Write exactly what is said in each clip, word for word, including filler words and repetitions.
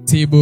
Si Bu.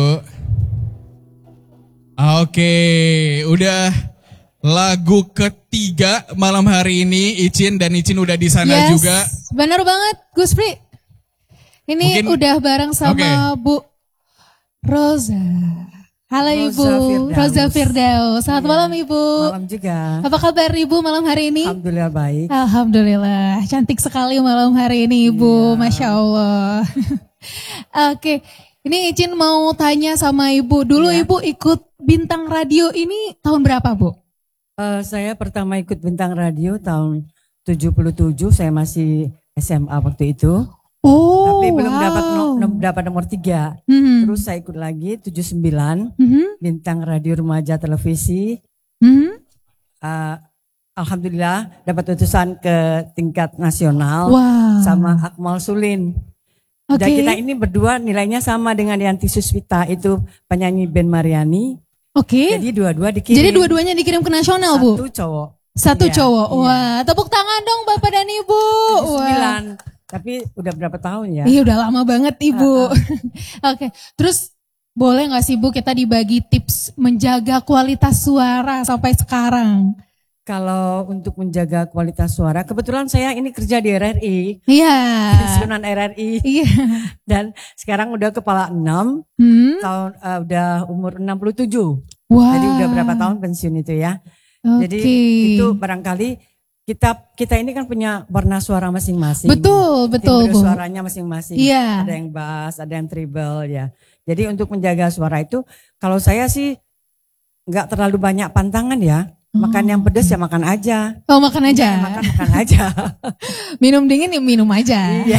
Oke, udah lagu ketiga malam hari ini. Icin dan Icin udah di sana yes, juga. Bener banget, Gus Pri. Ini Mungkin, udah bareng sama okay. Bu Roza. Halo Roza Ibu, Firdaus. Roza Firdaus. Selamat ya, malam Ibu. Malam juga. Apa kabar Ibu malam hari ini? Alhamdulillah baik. Alhamdulillah, cantik sekali malam hari ini Ibu, ya. Masya Allah. Oke, ini Icin mau tanya sama Ibu. Dulu ya. Ibu ikut Bintang Radio ini tahun berapa Bu? Uh, saya pertama ikut Bintang Radio tahun tujuh puluh tujuh, saya masih S M A waktu itu. Oh, tapi belum wow. dapat no, no, dapat nomor tiga. Mm-hmm. Terus saya ikut lagi tujuh puluh sembilan mm-hmm. Bintang Radio Remaja Televisi. Mm-hmm. Uh, Alhamdulillah dapat utusan ke tingkat nasional wow. sama Akmal Sulin. Okay. Dan kita ini berdua nilainya sama dengan Yanti Suswita, itu penyanyi band Mariani. Oke. Okay. Jadi dua-dua dikirim. Jadi dua-duanya dikirim ke nasional Bu. Satu cowok. Satu ya, cowok. Iya. Wah, tepuk tangan dong Bapak dan Ibu. tujuh puluh sembilan. Wah. Tapi udah berapa tahun ya? Iya udah lama banget Ibu. Uh, uh. Oke, okay. Terus boleh gak sih Bu kita dibagi tips menjaga kualitas suara sampai sekarang? Kalau untuk menjaga kualitas suara, kebetulan saya ini kerja di R R I. Iya. Pensiunan R R I. Iya. Dan sekarang udah kepala enam, hmm? tahun uh, udah umur enam puluh tujuh. Wow. Jadi udah berapa tahun pensiun itu ya. Okay. Jadi itu barangkali kita kita ini kan punya warna suara masing-masing. Betul, betul Bu. Suaranya masing-masing. Iya. Ada yang bass, ada yang treble ya. Jadi untuk menjaga suara itu, kalau saya sih nggak terlalu banyak pantangan ya. Makan yang pedas ya makan aja. Oh makan aja. Ya, makan makan aja. Minum dingin ya minum aja. Iya.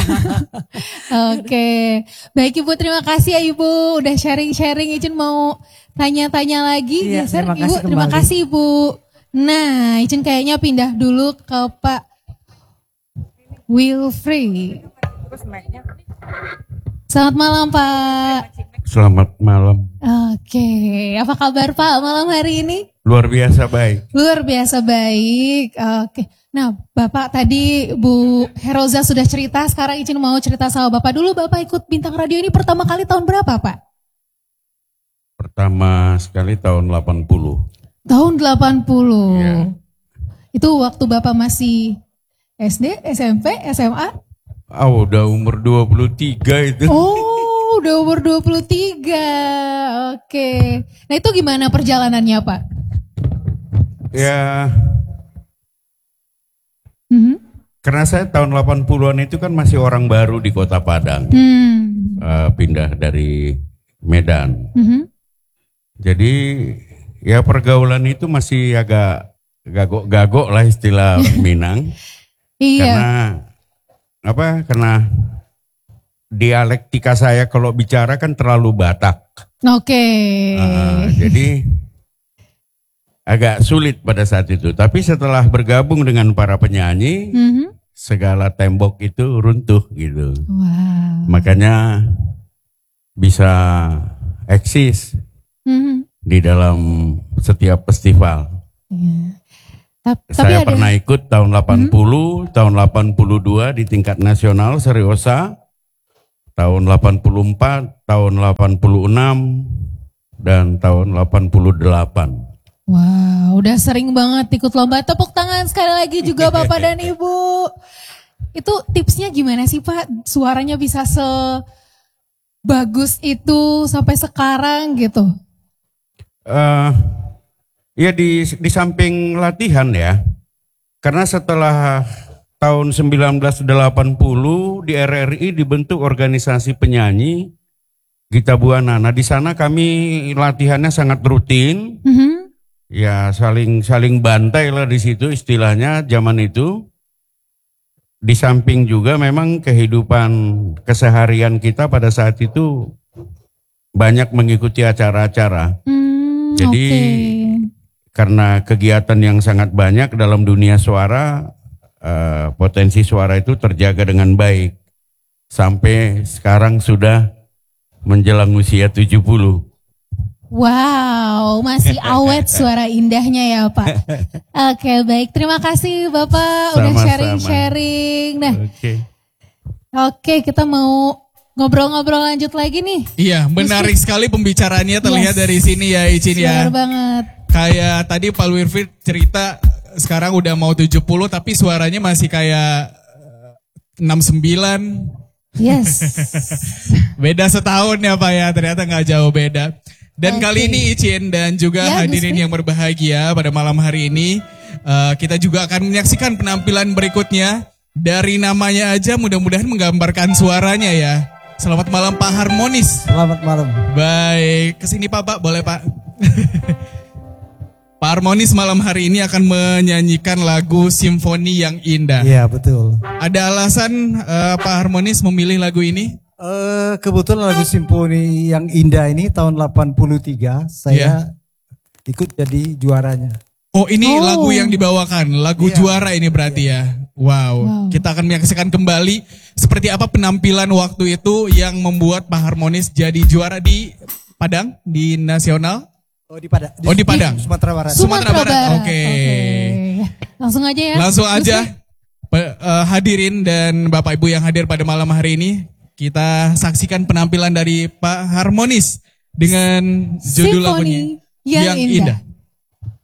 Oke. Baik Ibu, terima kasih ya Ibu udah sharing-sharing. Icin mau tanya-tanya lagi. Iya, Geser terima Ibu. kasih Terima kasih Ibu. Nah, Icin kayaknya pindah dulu ke Pak Wilfrey. Selamat malam Pak. Selamat malam. Oke, apa kabar Pak malam hari ini? Luar biasa baik. Luar biasa baik. Oke. Nah, Bapak tadi Bu Heroza sudah cerita, sekarang Icin mau cerita sama Bapak dulu. Bapak ikut Bintang Radio ini pertama kali tahun berapa, Pak? Pertama sekali tahun delapan puluh. Tahun delapan puluh. Ya. Itu waktu Bapak masih S D, S M P, S M A? Oh, udah umur dua puluh tiga itu. Oh, udah umur dua puluh tiga. Oke. Nah, itu gimana perjalanannya, Pak? Ya. Mm-hmm. Karena saya tahun delapan puluhan itu kan masih orang baru di Kota Padang. Mm. Uh, pindah dari Medan. Mm-hmm. Jadi ya pergaulan itu masih agak gagok-gagok lah istilah Minang. Iya. Karena apa? Karena dialektika saya kalau bicara kan terlalu Batak. Oke. Okay. Uh, jadi agak sulit pada saat itu. Tapi setelah bergabung dengan para penyanyi, mm-hmm. segala tembok itu runtuh gitu. Wow. Makanya bisa eksis mm-hmm. di dalam setiap festival. Yeah. Tapi Saya ada... pernah ikut tahun delapan puluh, mm-hmm. tahun delapan puluh dua di tingkat nasional Seriosa, tahun delapan puluh empat, tahun delapan puluh enam, dan tahun delapan puluh delapan. Wow, udah sering banget ikut lomba. Tepuk tangan sekali lagi juga Bapak dan Ibu. Itu tipsnya gimana sih Pak? Suaranya bisa sebagus itu sampai sekarang gitu? Uh, ya di, di samping latihan ya. Karena setelah tahun seribu sembilan ratus delapan puluh di R R I dibentuk organisasi penyanyi Gita Buana. Nah di sana kami latihannya sangat rutin. Mm-hmm. Ya saling saling bantai lah di situ istilahnya zaman itu. Di samping juga memang kehidupan keseharian kita pada saat itu banyak mengikuti acara-acara. Hmm, Jadi okay. karena kegiatan yang sangat banyak dalam dunia suara, uh, potensi suara itu terjaga dengan baik. Sampai sekarang sudah menjelang usia tujuh puluh. Wow, masih awet suara indahnya ya Pak. Oke, baik. Terima kasih Bapak Sama-sama. udah sharing-sharing. Nah, Oke. Oke, kita mau ngobrol-ngobrol lanjut lagi nih. Iya, menarik sekali pembicaraannya terlihat Yes. dari sini ya Icin ya. Benar banget. Kayak tadi Pak Wilfried cerita sekarang udah mau tujuh puluh tapi suaranya masih kayak eh, enam puluh sembilan. Yes. Beda setahun ya Pak ya, ternyata nggak jauh beda. Dan Oke. kali ini Icin dan juga Ya, hadirin Gusti. yang berbahagia pada malam hari ini, eh, kita juga akan menyaksikan penampilan berikutnya. Dari namanya aja mudah-mudahan menggambarkan suaranya ya. Selamat malam Pak Harmonis. Selamat malam. Baik, kesini Pak, Pak, boleh Pak. Pak Harmonis malam hari ini akan menyanyikan lagu Simfoni yang Indah. Iya betul. Ada alasan eh, Pak Harmonis memilih lagu ini? Eh kebetulan lagu Simfoni yang Indah ini tahun delapan puluh tiga saya ikut jadi juaranya. Oh ini Oh. lagu yang dibawakan, lagu Iya. juara ini berarti ya. Wow. Wow. Kita akan menyaksikan kembali seperti apa penampilan waktu itu yang membuat Pak Harmonis jadi juara di Padang, di nasional. Oh di Padang. Oh, di Padang. Sumatera Barat. Sumatera Barat, oke. Langsung aja ya. Langsung Gusti. aja pe- eh, hadirin dan Bapak Ibu yang hadir pada malam hari ini, kita saksikan penampilan dari Pak Harmonis dengan judul Simfoni lagunya yang Indah.